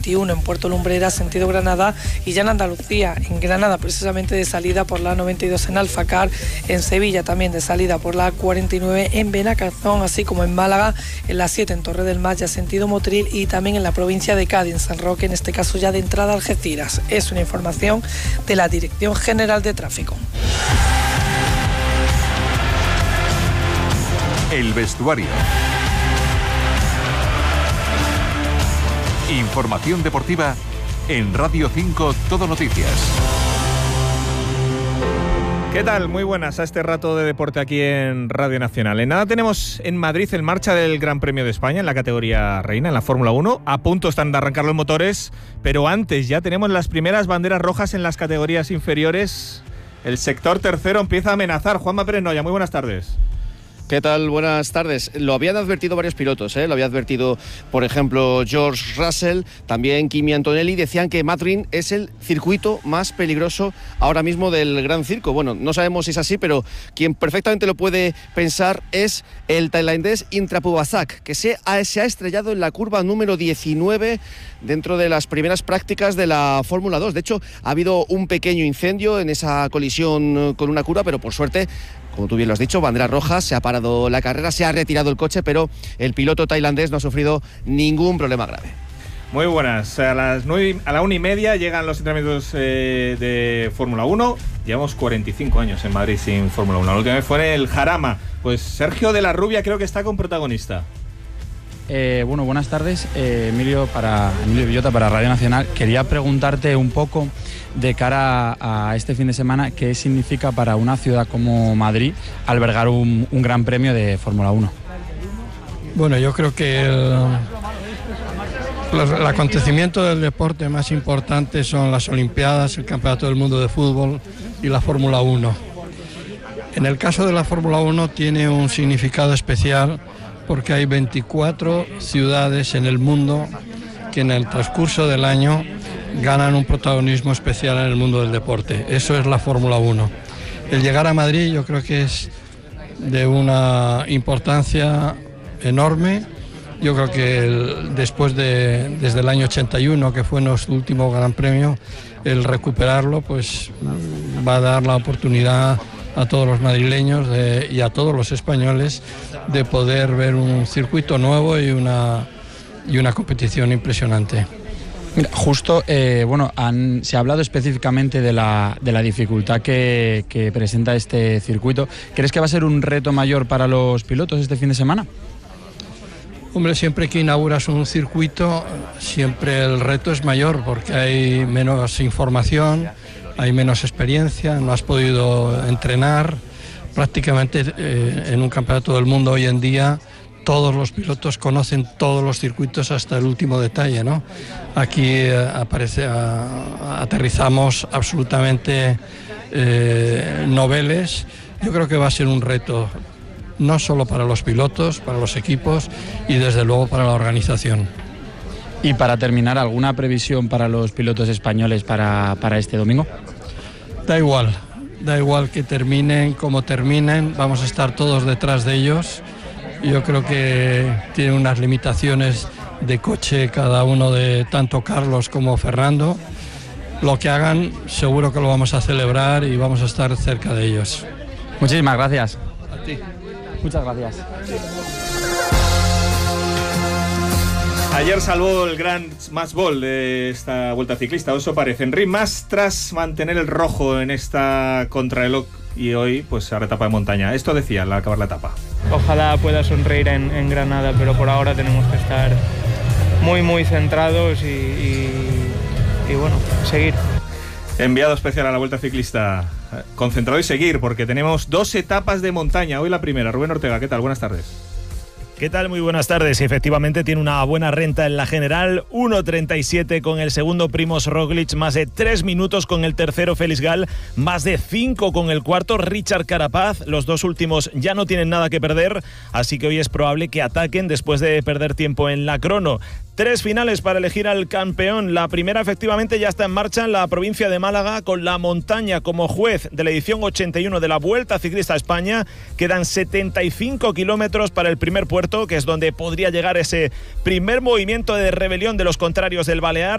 21 en Puerto Lumbreras, sentido Granada, y ya en Andalucía, en Granada precisamente de salida por la 92 en Alfacar, en Sevilla también de salida por la 49 en Benacartón, así como en Málaga en la 7 en Torre del Mar, ya sentido Motril, y también en la provincia de Cádiz, en San Roque, en este caso ya de entrada a Algeciras. Es una información de la Dirección General de Tráfico. El vestuario. Información deportiva en Radio 5 Todo Noticias. ¿Qué tal? Muy buenas a este rato de deporte aquí en Radio Nacional. En nada tenemos en Madrid en marcha del Gran Premio de España en la categoría reina, en la Fórmula 1. A punto están de arrancar los motores, pero antes ya tenemos las primeras banderas rojas en las categorías inferiores. El sector tercero empieza a amenazar. Juanma Pérez Noya, muy buenas tardes. ¿Qué tal? Buenas tardes. Lo habían advertido varios pilotos, Lo había advertido, por ejemplo, George Russell, también Kimi Antonelli. Decían que Madrid es el circuito más peligroso ahora mismo del Gran Circo. Bueno, no sabemos si es así, pero quien perfectamente lo puede pensar es el tailandés Intra Pubasak, que se ha estrellado en la curva número 19 dentro de las primeras prácticas de la Fórmula 2. De hecho, ha habido un pequeño incendio en esa colisión con una curva, pero por suerte, como tú bien lo has dicho, bandera roja, se ha parado la carrera, se ha retirado el coche, pero el piloto tailandés no ha sufrido ningún problema grave. Muy buenas. A la 1:30 llegan los entrenamientos de Fórmula 1. Llevamos 45 años en Madrid sin Fórmula 1. La última vez fue en el Jarama. Pues Sergio de la Rubia creo que está con protagonista. Bueno, buenas tardes. Emilio Villota para Radio Nacional. Quería preguntarte un poco de cara a este fin de semana, ¿qué significa para una ciudad como Madrid albergar un gran premio de Fórmula 1? Bueno, yo creo que el acontecimiento del deporte más importante son las Olimpiadas, el Campeonato del Mundo de Fútbol y la Fórmula 1. En el caso de la Fórmula 1 tiene un significado especial porque hay 24 ciudades en el mundo que en el transcurso del año ganan un protagonismo especial en el mundo del deporte. Eso es la Fórmula 1. El llegar a Madrid yo creo que es de una importancia enorme. Yo creo que desde el año 81, que fue nuestro último Gran Premio, el recuperarlo pues va a dar la oportunidad a todos los madrileños y a todos los españoles de poder ver un circuito nuevo y una competición impresionante. Mira, justo, se ha hablado específicamente de la dificultad que presenta este circuito. ¿Crees que va a ser un reto mayor para los pilotos este fin de semana? Hombre, siempre que inauguras un circuito, siempre el reto es mayor porque hay menos información, hay menos experiencia, no has podido entrenar. Prácticamente en un campeonato del mundo hoy en día todos los pilotos conocen todos los circuitos hasta el último detalle, ¿no? Aquí aterrizamos absolutamente noveles. Yo creo que va a ser un reto no solo para los pilotos, para los equipos y desde luego para la organización. Y para terminar, ¿alguna previsión para los pilotos españoles para este domingo? Da igual que terminen como terminen, vamos a estar todos detrás de ellos. Yo creo que tienen unas limitaciones de coche cada uno, de tanto Carlos como Fernando. Lo que hagan seguro que lo vamos a celebrar y vamos a estar cerca de ellos. Muchísimas gracias. A ti. Muchas gracias. Ayer salvó el gran Match Ball de esta Vuelta Ciclista, eso parece. Enric Mas tras mantener el rojo en esta contrarreloj y hoy pues ahora etapa de montaña. Esto decía al acabar la etapa. Ojalá pueda sonreír en Granada, pero por ahora tenemos que estar muy centrados y bueno, seguir. Enviado especial a la Vuelta Ciclista, concentrado y seguir, porque tenemos 2 etapas de montaña. Hoy la primera. Rubén Ortega, ¿qué tal? Buenas tardes. ¿Qué tal? Muy buenas tardes. Y efectivamente tiene una buena renta en la general, 1.37 con el segundo Primož Roglič, más de 3 minutos con el tercero Félix Gall, más de 5 con el cuarto Richard Carapaz. Los dos últimos ya no tienen nada que perder, así que hoy es probable que ataquen después de perder tiempo en la crono. 3 finales para elegir al campeón. La primera efectivamente ya está en marcha en la provincia de Málaga, con la montaña como juez de la edición 81 de la Vuelta Ciclista a España. Quedan 75 kilómetros para el primer puerto, que es donde podría llegar ese primer movimiento de rebelión de los contrarios del Balear.